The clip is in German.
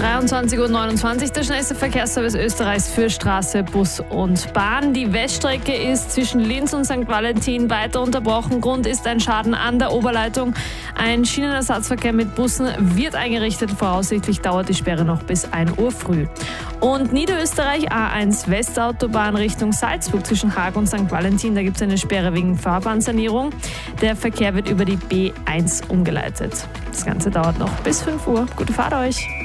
23:29 Uhr, der schnellste Verkehrsservice Österreichs für Straße, Bus und Bahn. Die Weststrecke ist zwischen Linz und St. Valentin weiter unterbrochen. Grund ist ein Schaden an der Oberleitung. Ein Schienenersatzverkehr mit Bussen wird eingerichtet. Voraussichtlich dauert die Sperre noch bis 1 Uhr früh. Und Niederösterreich A1 Westautobahn Richtung Salzburg zwischen Haag und St. Valentin. Da gibt es eine Sperre wegen Fahrbahnsanierung. Der Verkehr wird über die B1 umgeleitet. Das Ganze dauert noch bis 5 Uhr. Gute Fahrt euch!